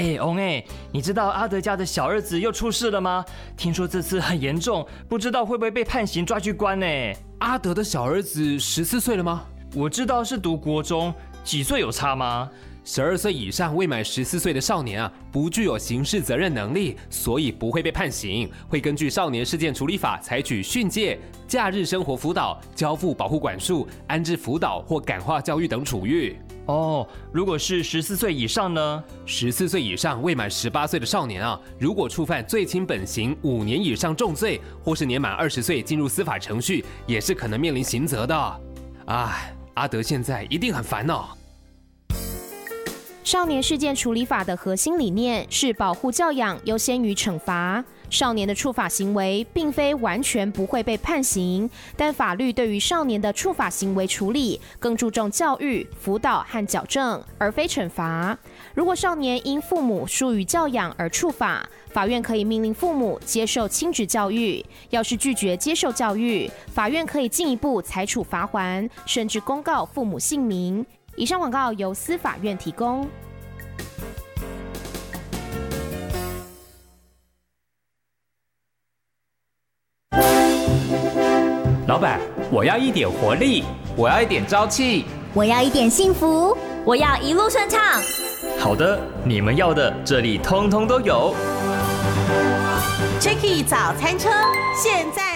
翁你知道阿德家的小儿子又出事了吗？听说这次很严重，不知道会不会被判刑抓去关呢？ 阿德的小儿子14岁了吗？ 我知道是读国中，几岁有差吗 ？12岁以上未满14岁的少年不具有刑事责任能力，所以不会被判刑，会根据少年事件处理法采取训诫、假日生活辅导、交付保护管束、安置辅导或感化教育等处遇。 如果是14岁以上呢 ？14岁以上未满18岁的少年如果触犯最轻本刑5年以上重罪，或是年满20岁进入司法程序，也是可能面临刑责的。阿德现在一定很烦哦。 少年事件处理法的核心理念是保护教养优先于惩罚。少年的触法行为并非完全不会被判刑，但法律对于少年的触法行为处理更注重教育、辅导和矫正，而非惩罚。如果少年因父母疏于教养而触法，法院可以命令父母接受亲职教育。要是拒绝接受教育，法院可以进一步裁处罚锾，甚至公告父母姓名。以上广告由司法院提供。 老板，我要一点活力，我要一点朝气， 我要一点幸福，我要一路顺畅。 好的，你们要的这里通通都有。 Jacky 早餐车现在